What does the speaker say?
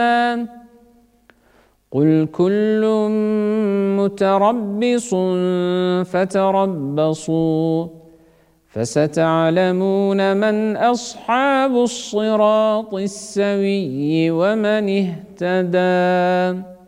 قل كل متربص فتربصوا فستعلمون من أصحاب الصراط السوي ومن اهتدى.